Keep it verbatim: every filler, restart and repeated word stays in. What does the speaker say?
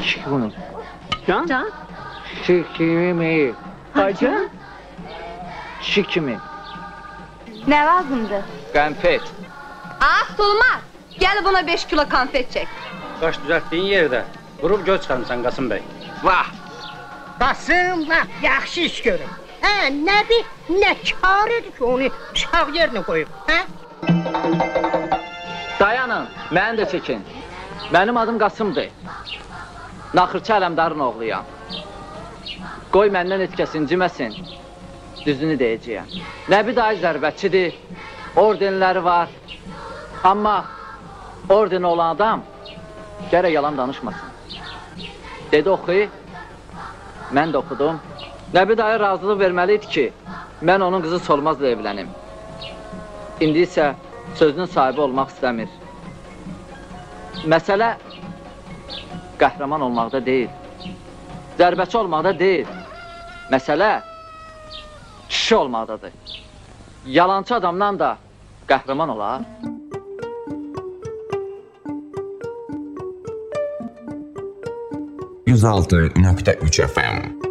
İki bunu. Can? Can? İki kimi. Hacı? İki kimi. Ne lazımdır? Konfet. Ah olmaz. Gel buna beş kilo konfet çek. Qaş düzəltdiyin yerdə vurub göz çıxarmısan Qasım bəy. Vah. Qasım, laf yaxşı iş görür. Hə, nədir, nə kar edir ki, onu sağ yerinə qoyub, hə? Dayanın, məni də çəkin. Mənim adım Qasımdır. Naxırçı Ələmdarın oğluyam. Qoy məndən heç kəs inciməsin. Düzünü deyəcəyəm. Nəbi dayı zərbətçidir, ordenləri var. Amma ordeni olan adam gərək yalan danışmasın. Dedi oxu, mən də oxudum. Nəbi dayı razılıq verməliydi ki, mən onun qızı Solmazla evlənim. İndi isə sözünün sahibi olmaq istəmir. Məsələ qəhrəman olmaqda deyil, zərbəçi olmaqda deyil. Məsələ kişi olmaqdadır. Yalancı adamdan da qəhrəman olar. yüz altı nöqtə üç F M